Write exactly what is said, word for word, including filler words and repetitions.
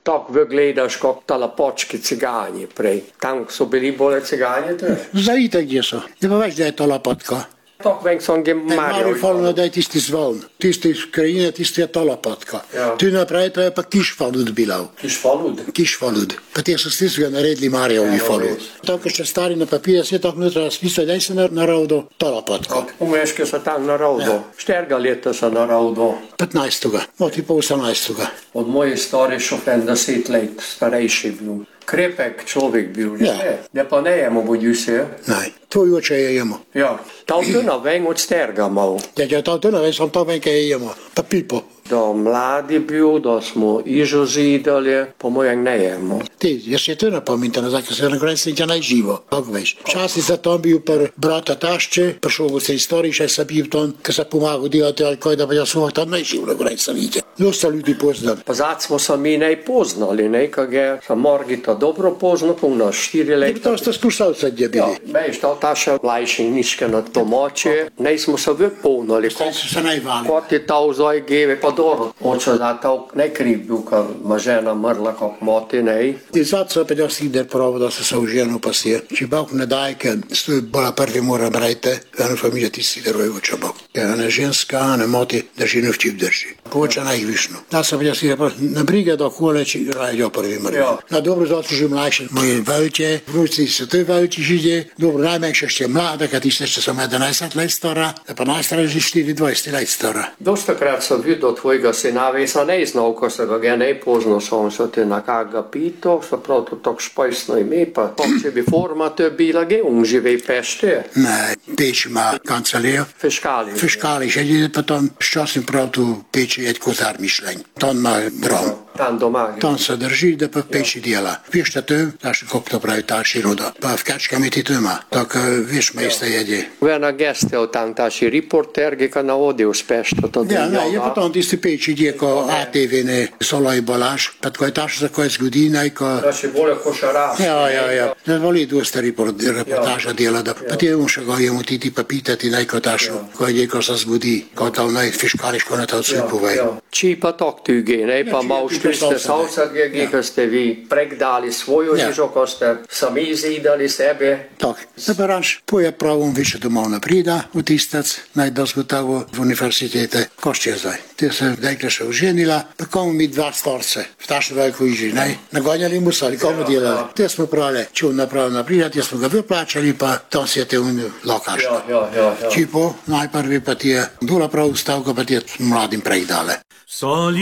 tako gledaš, kot talapočki cigani prej. Tam so bili bolj cigani tudi? Zaite gdje so. Ne pa veš, da je talapotka. Tako vem, so gdje Marjo. Marjo falno, da je tisti zvon. Tisti iz krajine, tisti je talapotka. Ja. Tu naprej to je pa Kišfalud bilal. Kišfalud? Kišfalud. Pa te so s tistega naredili Marjovi falud. Tako še stari na papirja se je tako nutra razpisal, da se narodil talapotka. Umeške so tam narodil. Šterga leta so narodil. petnajstega, oti pa osemnajstega. Od moje stare šofen deset let starejši bil. Krepek človek bil, ja. Ne? Ne pa ne jemo bodju se. Ne, tvoj oče je jemo. Ja, ta tuna ven od sterga mal. Ja, ja, ta tuna ven, sam to ven, kaj je jemo. Pa pipo. Da mladi bil, da smo ižo zidali, po mojem ne jemo. Ti, jaz se to ne pominjam nazaj, ker se na konec nič ne živo. Tako veš. Včasih za to bil par brata tašče, prišel v se istoriji, še se bil ton, ker se pomagal delati ali kaj, da pa jaz sem tam ne živo, na konec se vidje. Dosta ljudi poznam. Pa zad smo se mi ne poznali, ne, kak je, sa Morgita dobro pozna, pa u nas štiri leta. To ste slušalca gdje bili. Ja, veš, ta taša mlajši ničke na to moče, ne smo se vy poznali. Ste se najvali. Kot je ta vzoj geve, pa dobro. Oče za to ne kriv bil, ker ma žena mrla kak moti, ne. I zad so pa jaz ide pravo, da se se v ženu pasir. Če Bog ne daje, ker stoji bola prvi mora brajte, eno familija ti si deroj oče Bog. Ker ena ženska ne moti, da ženu v čip drži. Oče najvišno. Da se pa jaz ide pravo, na brige do kole, če rajo prvi mrli. Ja. Na dobro zato že mlajše. Moje velče, vnuci so to velči židje, dobro najmenjše še mlada, kad tiste še samo jedanaest let stara, pa najstara že štiriindvajset let stara. Dosta krat sam videl tvojega sina, vesa ne znal, ko se ga ne poznal, sam so te na kak ga pito, so prav to tako špajsno ime, pa če bi forma to je bila, ge on žive pešte. Ne, peč ima kancelijo. Fiskali. Fiskali, še ide pa tam ščasnim prav tu peči je kozar mišljenj. Tam ima brom. Tam doma. Tam se drži, da pa peči dela. Veš, da to je, znaš, kako to pravi taši roda. Pa v kačkami ti to ima. Tako, veš, mesta jede. Vena geste od tam taši reporter, ki ka navodi uspešno to ja, ne, je pa tam tisti peči dje, ko A T V ne solaj bolaš, pa tako je taš za koje zgodina i ko... Taši bolje košaraš. Ja, ja, ja. Ne voli dosta reportaža dela, da pa ti je še ga jemu ti ti pa pitati najko tašno, ko je ko se zgodi, ko tam naj fiskališko na to odsupovaj. Či pa tok tüge, ne, pa mal štriste salsa, ko ste vi pregdali svojo žižo, ko ste sami zidali sebe. Tak, da pa raš, poje pravom više domov naprida v tistac, naj dozgotovo v univerzitete. Ko še je zdaj? Te se dekle še uženila, pa komu mi dva starce, v tašno veliko iži, ne? Nagonjali musali, komu delali. Te smo pravili, če on napravil naprida, te smo ga vyplačali, pa tam si je te un lokaš. Ja, ja, ja, ja. Čipo, najprvi pa ti je dola prav stavka, pa ti je mladim pregdale.